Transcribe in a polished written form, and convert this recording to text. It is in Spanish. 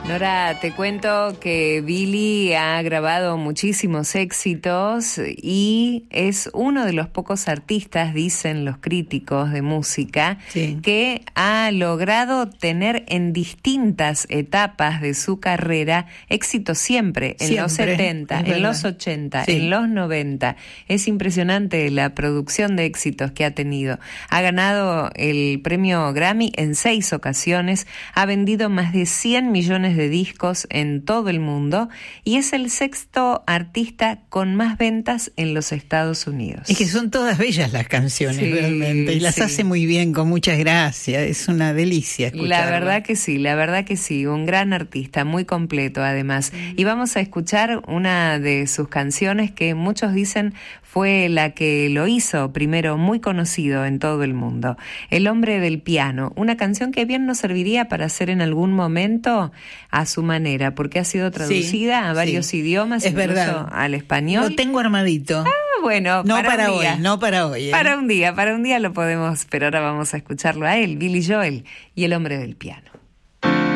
Nora, te cuento que Billy ha grabado muchísimos éxitos y es uno de los pocos artistas, dicen los críticos de música, sí, que ha logrado tener en distintas etapas de su carrera éxito siempre, en los 70, en los 80, sí, en los 90. Es impresionante la producción de éxitos que ha tenido. Ha ganado el premio Grammy en 6 ocasiones, ha vendido más de 100 millones de discos en todo el mundo y es el 6º artista con más ventas en los Estados Unidos. Es que son todas bellas las canciones, sí, realmente, y las hace muy bien, con mucha gracia, es una delicia escucharlo. La verdad que sí, un gran artista, muy completo además. Y vamos a escuchar una de sus canciones que muchos dicen fue la que lo hizo primero muy conocido en todo el mundo. El hombre del piano, una canción que bien nos serviría para hacer en algún momento a su manera, porque ha sido traducida a varios idiomas, es incluso verdad, al español. Lo tengo armadito. Bueno, no para hoy, no para hoy. Para un día lo podemos, pero ahora vamos a escucharlo a él, Billy Joel y el hombre del piano.